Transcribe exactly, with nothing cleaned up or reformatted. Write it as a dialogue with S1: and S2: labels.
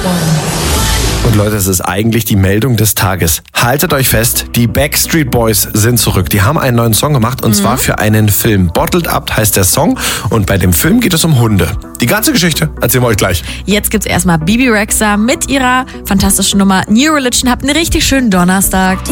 S1: Und Leute, es ist eigentlich die Meldung des Tages. Haltet euch fest, die Backstreet Boys sind zurück. Die haben einen neuen Song gemacht und mhm. zwar für einen Film. Bottled Up heißt der Song und bei dem Film geht es um Hunde. Die ganze Geschichte erzählen wir euch gleich.
S2: Jetzt gibt's erstmal Bebe Rexha mit ihrer fantastischen Nummer New Religion. Habt einen richtig schönen Donnerstag.